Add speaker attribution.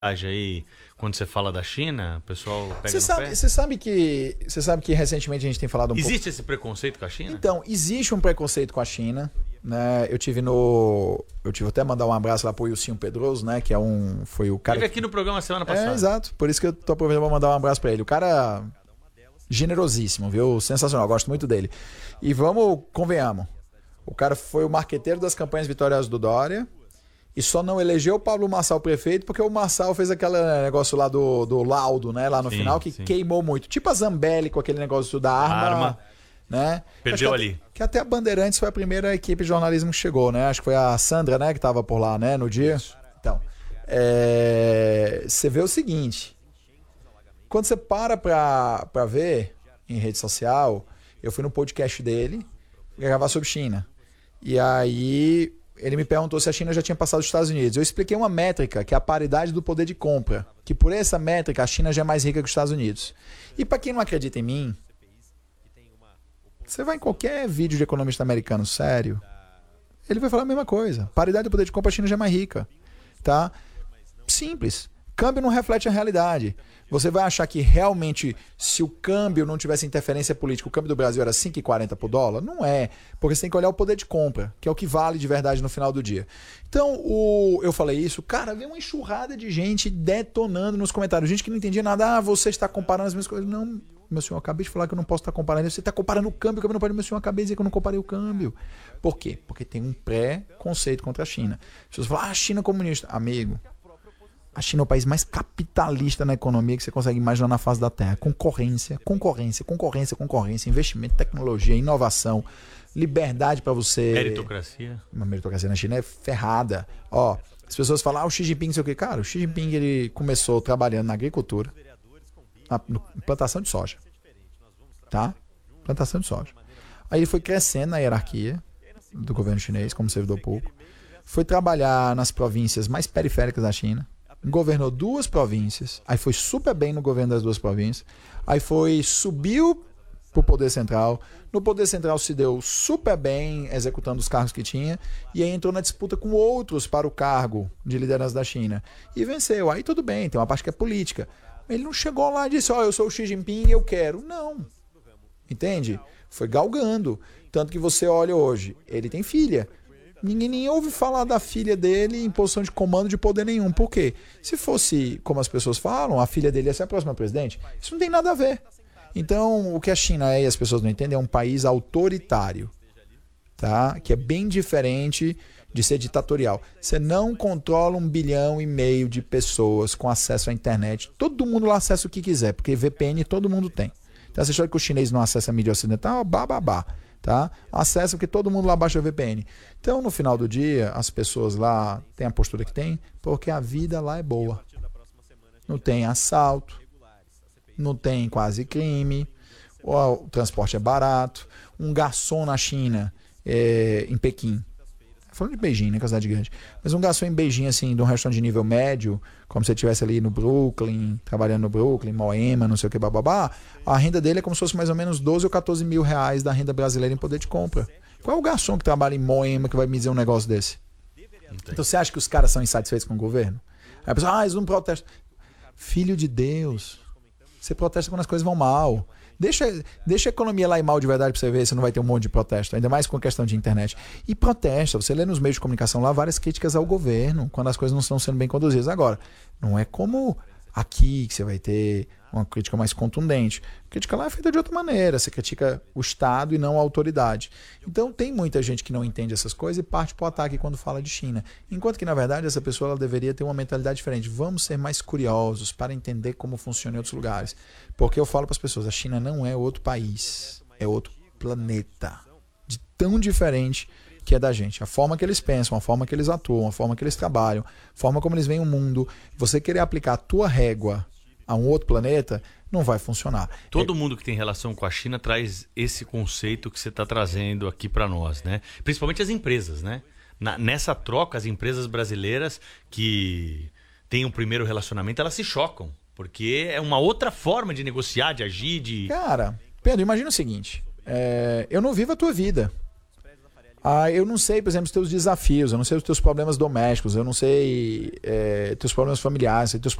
Speaker 1: aí, quando você fala da China, o pessoal pega
Speaker 2: Você
Speaker 1: no
Speaker 2: sabe,
Speaker 1: pé?
Speaker 2: você sabe que recentemente a gente tem falado um pouco...
Speaker 1: Existe esse preconceito com a China?
Speaker 2: Então, existe um preconceito com a China, né? Eu tive no... Eu tive até mandar um abraço lá pro Ilcinho Pedroso, né? Que foi o cara...
Speaker 1: Teve aqui no programa semana passada.
Speaker 2: Exato. Por isso que eu tô aproveitando pra mandar um abraço pra ele. O cara generosíssimo, viu? Sensacional. Gosto muito dele. E convenhamos. O cara foi o marqueteiro das campanhas vitoriosas do Dória e só não elegeu o Pablo Marçal prefeito porque o Marçal fez aquele negócio lá do laudo, né? Lá no final, que queimou muito. Tipo a Zambelli com aquele negócio da arma. Né?
Speaker 1: Perdeu ali.
Speaker 2: Que até a Bandeirantes foi a primeira equipe de jornalismo que chegou, né? Acho que foi a Sandra, né? Que tava por lá, né? No dia. Então, você vê o seguinte. Quando você pra ver em rede social, eu fui no podcast dele gravar sobre China. E aí ele me perguntou se a China já tinha passado os Estados Unidos. Eu expliquei uma métrica, que é a paridade do poder de compra. Que por essa métrica a China já é mais rica que os Estados Unidos. E para quem não acredita em mim, você vai em qualquer vídeo de economista americano sério, ele vai falar a mesma coisa. Paridade do poder de compra, a China já é mais rica. Tá? Simples. Câmbio não reflete a realidade. Você vai achar que realmente, se o câmbio não tivesse interferência política, o câmbio do Brasil era 5,40 por dólar? Não é. Porque você tem que olhar o poder de compra, que é o que vale de verdade no final do dia. Então, eu falei isso, cara, veio uma enxurrada de gente detonando nos comentários. Gente que não entendia nada. Você está comparando as mesmas coisas. Não, meu senhor, eu acabei de falar que eu não posso estar comparando. Você está comparando o câmbio não pode. Meu senhor, eu acabei de dizer que eu não comparei o câmbio. Por quê? Porque tem um pré-conceito contra a China. As pessoas falam, a China é comunista. Amigo, a China é o país mais capitalista na economia que você consegue imaginar na face da Terra. Concorrência, investimento, tecnologia, inovação, liberdade para você...
Speaker 1: Meritocracia.
Speaker 2: Uma meritocracia na China é ferrada. Ó, as pessoas falam, o Xi Jinping, não sei o quê. Cara, o Xi Jinping ele começou trabalhando na agricultura, na plantação de soja. Tá? Plantação de soja. Aí ele foi crescendo na hierarquia do governo chinês, como servidor público. Foi trabalhar nas províncias mais periféricas da China. Governou 2 províncias, aí foi super bem no governo das 2 províncias, aí subiu pro poder central, no poder central se deu super bem executando os cargos que tinha, e aí entrou na disputa com outros para o cargo de liderança da China, e venceu. Aí tudo bem, tem uma parte que é política. Ele não chegou lá e disse, eu sou o Xi Jinping e eu quero. Não. Entende? Foi galgando. Tanto que você olha hoje, ele tem filha. Ninguém nem ouve falar da filha dele em posição de comando de poder nenhum. Por quê? Se fosse, como as pessoas falam, a filha dele ia ser a próxima presidente, isso não tem nada a ver. Então, o que a China é, e as pessoas não entendem, é um país autoritário, tá? Que é bem diferente de ser ditatorial. Você não controla 1,5 bilhão de pessoas com acesso à internet. Todo mundo lá acessa o que quiser, porque VPN todo mundo tem. Então, essa história que o chinês não acessa a mídia ocidental, bababá. Tá? Acessa porque todo mundo lá baixa o VPN. Então, no final do dia, as pessoas lá têm a postura que tem, porque a vida lá é boa. Não tem assalto, não tem quase crime, o transporte é barato. Um garçom na China, em Pequim, falando de Beijing, né, que é uma cidade grande, mas um garçom em Beijing, assim, de um restaurante de nível médio, como se você estivesse ali no Brooklyn, trabalhando no Brooklyn, Moema, não sei o que, bababá, a renda dele é como se fosse mais ou menos 12 ou 14 mil reais da renda brasileira em poder de compra. Qual é o garçom que trabalha em Moema que vai me dizer um negócio desse? Então você acha que os caras são insatisfeitos com o governo? Aí a pessoa, eles não protestam. Filho de Deus, você protesta quando as coisas vão mal. Deixa a economia lá ir mal de verdade pra você ver se não vai ter um monte de protesto, ainda mais com a questão de internet. E protesta, você lê nos meios de comunicação lá várias críticas ao governo, quando as coisas não estão sendo bem conduzidas. Agora, não é como aqui que você vai ter uma crítica mais contundente. A crítica lá é feita de outra maneira, você critica o Estado e não a autoridade. Então tem muita gente que não entende essas coisas e parte para o ataque quando fala de China. Enquanto que, na verdade, essa pessoa ela deveria ter uma mentalidade diferente. Vamos ser mais curiosos para entender como funciona em outros lugares. Porque eu falo para as pessoas, a China não é outro país, é outro planeta. De tão diferente que é da gente. A forma que eles pensam, a forma que eles atuam, a forma que eles trabalham, a forma como eles veem o mundo. Você querer aplicar a tua régua a um outro planeta, não vai funcionar.
Speaker 1: Todo mundo que tem relação com a China traz esse conceito que você está trazendo aqui para nós, né? Principalmente as empresas, né? Nessa troca, as empresas brasileiras que têm um primeiro relacionamento, elas se chocam, porque é uma outra forma de negociar, de agir, de...
Speaker 2: Cara, Pedro, imagina o seguinte, eu não vivo a tua vida. Eu não sei, por exemplo, os teus desafios, eu não sei os teus problemas domésticos, eu não sei teus problemas familiares, teus